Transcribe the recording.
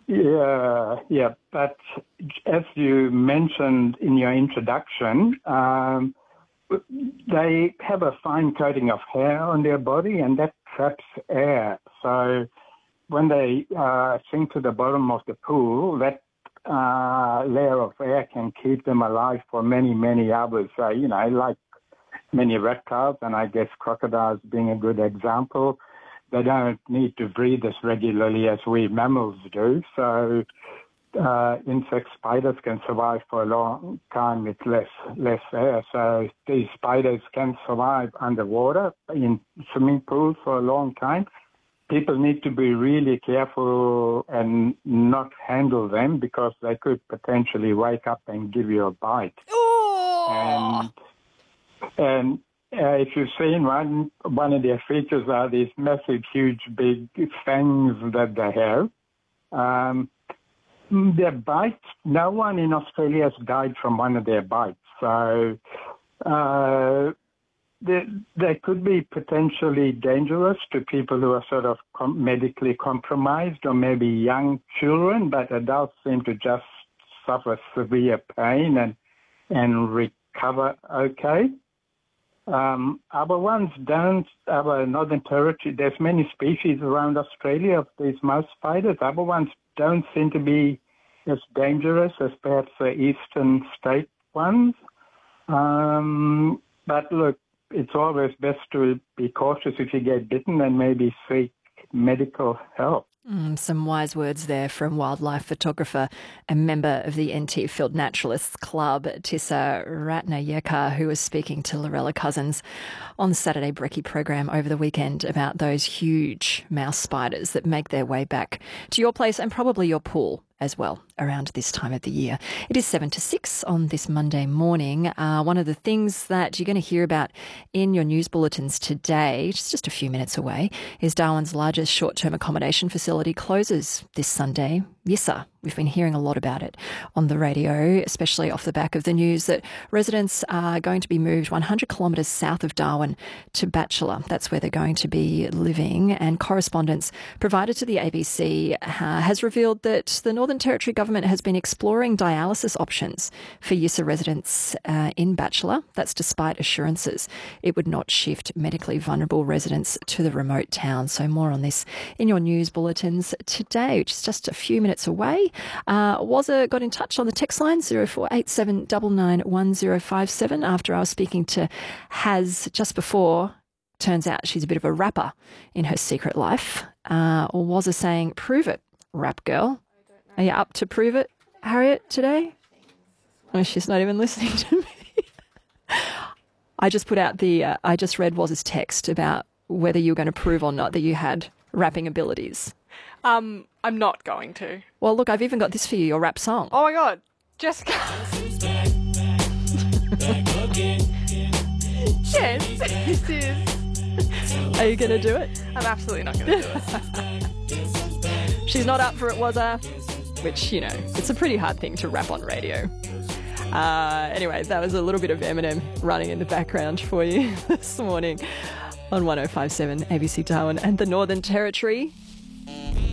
Yeah. But as you mentioned in your introduction, they have a fine coating of hair on their body, and that traps air. So when they sink to the bottom of the pool, that layer of air can keep them alive for many, many hours. Like many reptiles, and I guess crocodiles being a good example, they don't need to breathe as regularly as we mammals do. So insect spiders can survive for a long time with less air. So these spiders can survive underwater in swimming pools for a long time. People need to be really careful and not handle them because they could potentially wake up and give you a bite. Oh! And if you've seen one of their features are these massive, huge, big fangs that they have. Their bites, no one in Australia has died from one of their bites. So they could be potentially dangerous to people who are sort of medically compromised or maybe young children, but adults seem to just suffer severe pain and recover okay. Other ones don't. Our Northern Territory, there's many species around Australia of these mouse spiders. Other ones don't seem to be as dangerous as perhaps the eastern state ones. But look, it's always best to be cautious if you get bitten and maybe seek medical help. Some wise words there from wildlife photographer and member of the NT Field Naturalists Club, Tissa Ratnayekar, who was speaking to Lorella Cousins on the Saturday Brekkie program over the weekend about those huge mouse spiders that make their way back to your place and probably your pool as well around this time of the year. It is 7 to 6 on this Monday morning. One of the things that you're going to hear about in your news bulletins today, which is just a few minutes away, is Darwin's largest short-term accommodation facility closes this Sunday. Yissa. We've been hearing a lot about it on the radio, especially off the back of the news that residents are going to be moved 100 kilometres south of Darwin to Batchelor. That's where they're going to be living. And correspondence provided to the ABC has revealed that the Northern Territory government has been exploring dialysis options for Yissa residents in Batchelor. That's despite assurances it would not shift medically vulnerable residents to the remote town. So more on this in your news bulletins today, which is just a few minutes away. Wazza got in touch on the text line 0487 991057 after I was speaking to Haz just before. Turns out she's a bit of a rapper in her secret life. Wazza saying, prove it, rap girl. Are you up to prove it, Harriet, today? Oh, she's not even listening to me. I just put out I just read Wazza's text about whether you were going to prove or not that you had rapping abilities. I'm not going to. Well, look, I've even got this for you, your rap song. Oh my God, Jessica. Yes, this is. Are you going to do it? I'm absolutely not going to do it. She's not up for it, Wazza. Which, it's a pretty hard thing to rap on radio. Anyway, that was a little bit of Eminem running in the background for you this morning on 105.7 ABC Darwin and the Northern Territory.